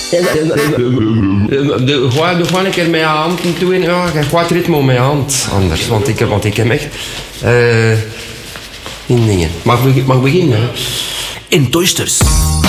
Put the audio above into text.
Gewoon een keer met je handen doen. Ja, je gaat ritme met je hand anders. Want ik heb echt... in dingen. Mag beginnen, hè? In Toysters.